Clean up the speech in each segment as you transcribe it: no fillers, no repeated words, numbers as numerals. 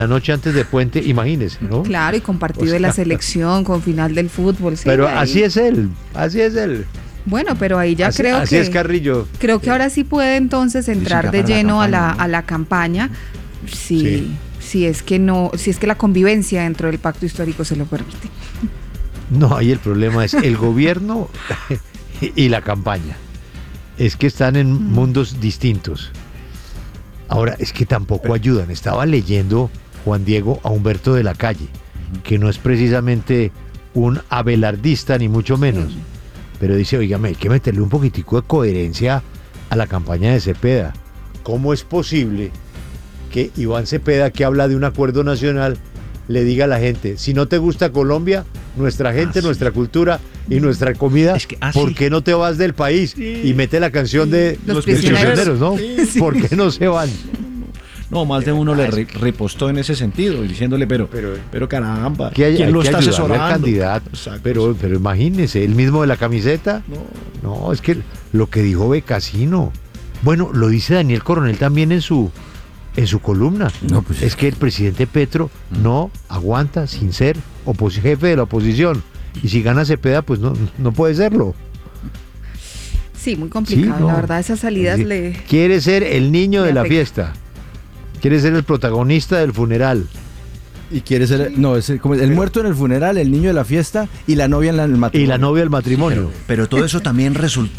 la noche antes de puente, imagínese, ¿no? Claro, y con partido de la selección, con final del fútbol. Sí, pero ahí. así es él. Bueno, pero ahí ya así, creo así que... es Carrillo. Creo que ahora sí puede entonces entrar de lleno a la campaña, si es que la convivencia dentro del pacto histórico se lo permite. No, ahí el problema es el gobierno y la campaña. Es que están en mundos distintos. Ahora, es que tampoco ayudan. Estaba leyendo, Juan Diego, a Humberto de la Calle, que no es precisamente un abelardista, ni mucho menos. Pero dice, oígame, hay que meterle un poquitico de coherencia a la campaña de Cepeda. ¿Cómo es posible que Iván Cepeda, que habla de un acuerdo nacional, le diga a la gente, si no te gusta Colombia, nuestra gente, nuestra cultura y nuestra comida, ¿por qué no te vas del país? Y mete la canción de los prisioneros, ¿no? Sí. ¿Por qué no se van? No, más de uno le repostó en ese sentido, diciéndole, pero caramba, ¿quién lo está asesorando? Al candidato. Pero imagínese, el mismo de la camiseta. No, es que lo que dijo Becasino, bueno, lo dice Daniel Coronel también en su columna. No, pues es que el presidente Petro no aguanta sin ser jefe de la oposición. Y si gana Cepeda, pues no puede serlo. Sí, muy complicado, la verdad, esas salidas quiere ser el niño de la fiesta. Quiere ser el protagonista del funeral. Y quiere ser, como el muerto en el funeral, el niño de la fiesta y la novia en el matrimonio. Y la novia del matrimonio. Pero todo eso también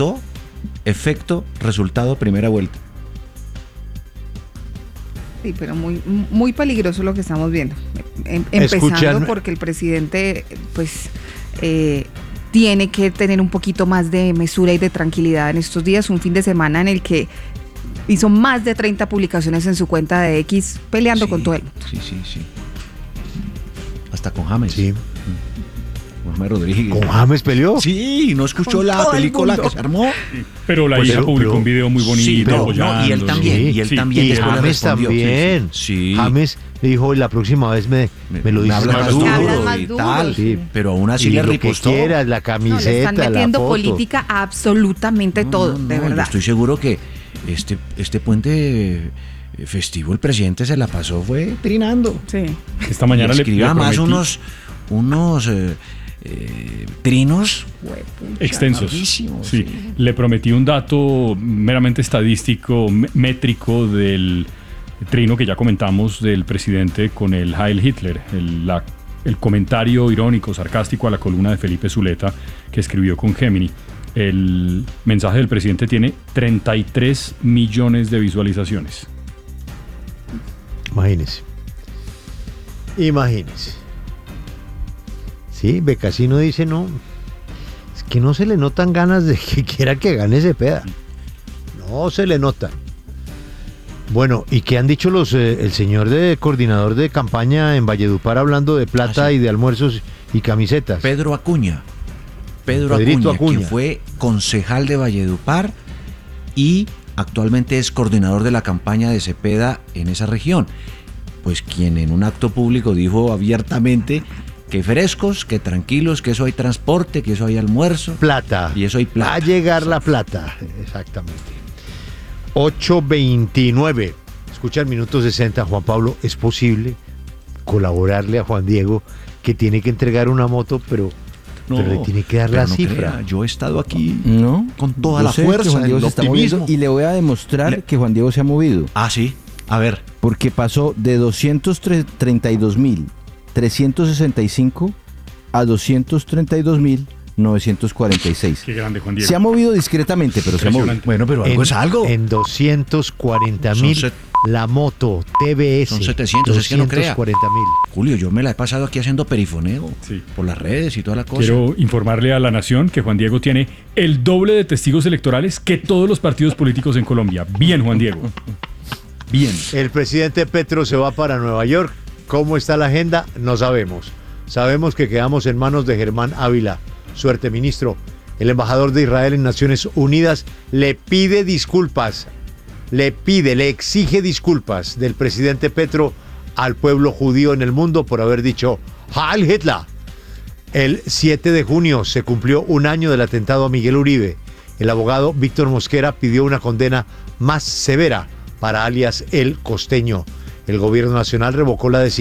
resultado primera vuelta. Sí, pero muy, muy peligroso lo que estamos viendo. Empezando porque el presidente, pues, tiene que tener un poquito más de mesura y de tranquilidad en estos días. Un fin de semana en el que hizo más de 30 publicaciones en su cuenta de X peleando con todo el mundo. Sí. Hasta con James. Sí. Con James Rodríguez. ¿Con James peleó? Sí, ¿no escuchó la película que se armó? Pero la hija publicó un video muy bonito. Y él también. Y James también. Sí. James le dijo, la próxima vez me lo dices más duro y tal. Sí. Pero aún así le ripostó. Lo que quieras, la camiseta, le están metiendo la foto. Política a absolutamente todo, de verdad. Yo estoy seguro que este puente festivo el presidente se la pasó fue trinando. Sí. Esta mañana le escribía más unos trinos extensos. Sí. Le prometí un dato meramente estadístico, métrico del trino que ya comentamos del presidente con el Heil Hitler, el comentario irónico, sarcástico a la columna de Felipe Zuleta que escribió con Gemini. El mensaje del presidente tiene 33 millones de visualizaciones. Imagínese. Sí, Becasino dice, no, es que no se le notan ganas de que quiera que gane Cepeda. No se le nota. Bueno, ¿y qué han dicho el señor coordinador de campaña en Valledupar hablando de plata y de almuerzos y camisetas? Pedro Acuña. Pedro Acuña, quien fue concejal de Valledupar y actualmente es coordinador de la campaña de Cepeda en esa región. Pues quien en un acto público dijo abiertamente que frescos, que tranquilos, que eso hay transporte, que eso hay almuerzo. Plata. Y eso hay plata. Va a llegar la plata, exactamente. 8:29. Escucha el minuto 60, Juan Pablo. ¿Es posible colaborarle a Juan Diego que tiene que entregar una moto, pero le tiene que dar la cifra? Yo he estado aquí con toda la sé fuerza, que Juan Diego el se está optimismo. moviendo y le voy a demostrar que Juan Diego se ha movido. Ah, sí. A ver. Porque pasó de 232.365 a 232.946. Qué grande, Juan Diego. Se ha movido discretamente, pero se ha movido. Bueno, pero algo es algo. En 240.000 la moto TBS. Son 700, es que no crea. 240.000. Julio, yo me la he pasado aquí haciendo perifoneo por las redes y toda la cosa. Quiero informarle a la nación que Juan Diego tiene el doble de testigos electorales que todos los partidos políticos en Colombia. Bien, Juan Diego. Bien. El presidente Petro se va para Nueva York. ¿Cómo está la agenda? No sabemos. Sabemos que quedamos en manos de Germán Ávila. Suerte, ministro. El embajador de Israel en Naciones Unidas le pide disculpas. Le exige disculpas del presidente Petro al pueblo judío en el mundo por haber dicho Heil Hitler. El 7 de junio se cumplió un año del atentado a Miguel Uribe. El abogado Víctor Mosquera pidió una condena más severa para alias El Costeño. el gobierno nacional revocó la